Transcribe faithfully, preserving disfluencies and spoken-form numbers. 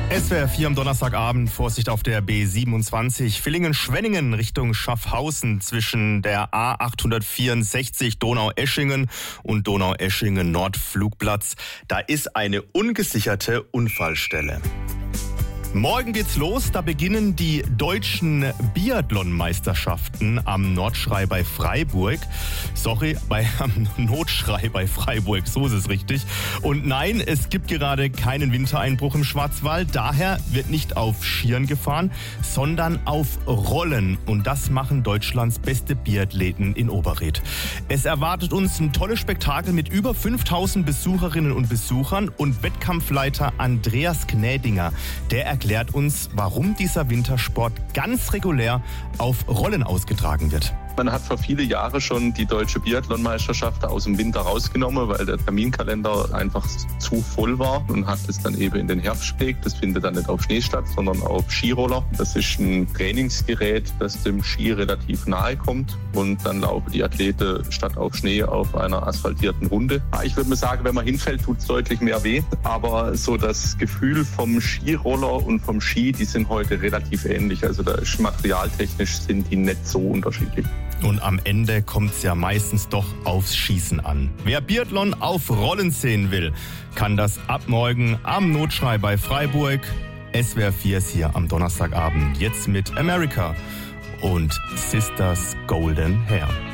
S W R vier am Donnerstagabend, Vorsicht auf der B siebenundzwanzig, Villingen-Schwenningen Richtung Schaffhausen zwischen der A achthundertvierundsechzig Donaueschingen und Donaueschingen-Nordflugplatz. Da ist eine ungesicherte Unfallstelle. Morgen geht's los, da beginnen die deutschen Biathlon-Meisterschaften am Nordschrei bei Freiburg. Sorry, bei, am Notschrei bei Freiburg, so ist es richtig. Und nein, es gibt gerade keinen Wintereinbruch im Schwarzwald, daher wird nicht auf Skiern gefahren, sondern auf Rollen. Und das machen Deutschlands beste Biathleten in Oberrät. Es erwartet uns ein tolles Spektakel mit über fünftausend Besucherinnen und Besuchern und Wettkampfleiter Andreas Gnädinger, der erklärt uns, warum dieser Wintersport ganz regulär auf Rollen ausgetragen wird. Man hat vor viele Jahre schon die deutsche Biathlon-Meisterschaft aus dem Winter rausgenommen, weil der Terminkalender einfach zu voll war und hat es dann eben in den Herbst gelegt. Das findet dann nicht auf Schnee statt, sondern auf Skiroller. Das ist ein Trainingsgerät, das dem Ski relativ nahe kommt und dann laufen die Athleten statt auf Schnee auf einer asphaltierten Runde. Ich würde mal sagen, wenn man hinfällt, tut es deutlich mehr weh, aber so das Gefühl vom Skiroller und vom Ski, die sind heute relativ ähnlich. Also da ist materialtechnisch sind die nicht so unterschiedlich. Und am Ende kommt es ja meistens doch aufs Schießen an. Wer Biathlon auf Rollen sehen will, kann das ab morgen am Notschrei bei Freiburg. S W R vier ist hier am Donnerstagabend. Jetzt mit America und Sisters Golden Hair.